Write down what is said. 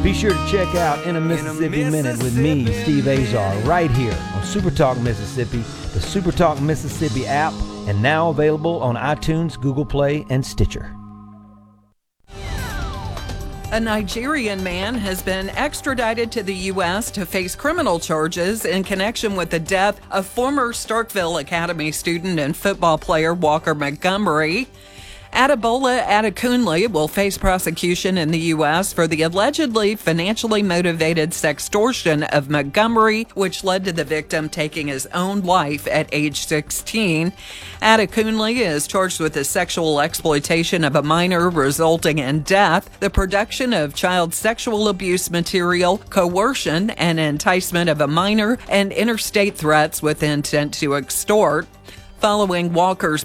Be sure to check out In a Mississippi Minute with me, Steve Azar, right here on Super Talk Mississippi, the Super Talk Mississippi app, and now available on iTunes, Google Play, and Stitcher. A Nigerian man has been extradited to the U.S. to face criminal charges in connection with the death of former Starkville Academy student and football player Walker Montgomery. Adebola Adekunle will face prosecution in the U.S. for the allegedly financially motivated sextortion of Montgomery, which led to the victim taking his own life at age 16. Adekunle is charged with the sexual exploitation of a minor resulting in death, the production of child sexual abuse material, coercion and enticement of a minor, and interstate threats with intent to extort. Following Walker's